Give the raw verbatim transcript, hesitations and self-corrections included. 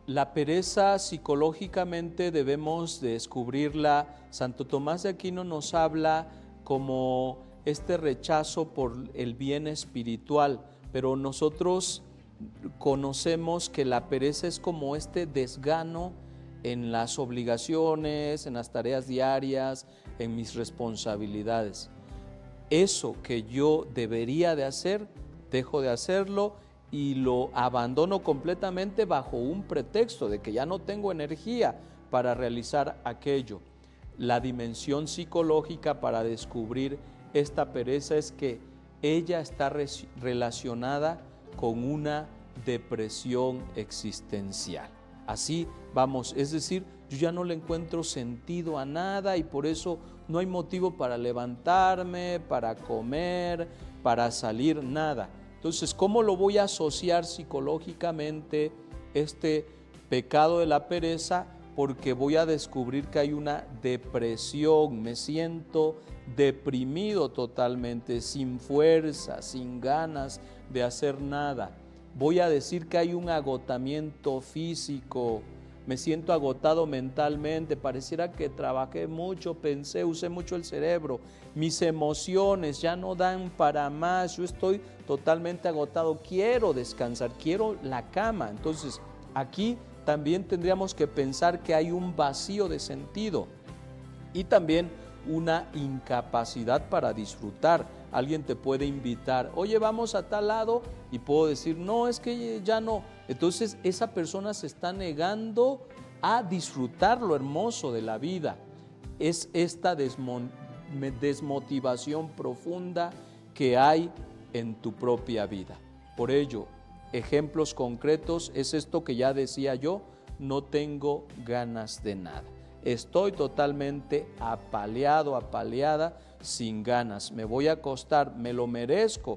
La pereza psicológicamente debemos descubrirla. Santo Tomás de Aquino nos habla como este rechazo por el bien espiritual, pero nosotros conocemos que la pereza es como este desgano en las obligaciones, en las tareas diarias, en mis responsabilidades. Eso que yo debería de hacer, dejo de hacerlo y lo abandono completamente bajo un pretexto de que ya no tengo energía para realizar aquello. La dimensión psicológica para descubrir esta pereza es que ella está relacionada con una depresión existencial. Así vamos, es decir, yo ya no le encuentro sentido a nada y por eso no hay motivo para levantarme, para comer, para salir, nada. Entonces, ¿cómo lo voy a asociar psicológicamente este pecado de la pereza? Porque voy a descubrir que hay una depresión, me siento deprimido totalmente, sin fuerza, sin ganas de hacer nada. Voy a decir que hay un agotamiento físico, me siento agotado mentalmente, pareciera que trabajé mucho, pensé, usé mucho el cerebro, mis emociones ya no dan para más, yo estoy totalmente agotado, quiero descansar, quiero la cama. Entonces, aquí también tendríamos que pensar que hay un vacío de sentido y también una incapacidad para disfrutar. Alguien te puede invitar, oye, vamos a tal lado, y puedo decir, no, es que ya no. Entonces esa persona se está negando a disfrutar lo hermoso de la vida. Es esta desmo- desmotivación profunda que hay en tu propia vida. Por ello, ejemplos concretos es esto que ya decía yo, no tengo ganas de nada. Estoy totalmente apaleado, apaleada, sin ganas. Me voy a acostar, me lo merezco,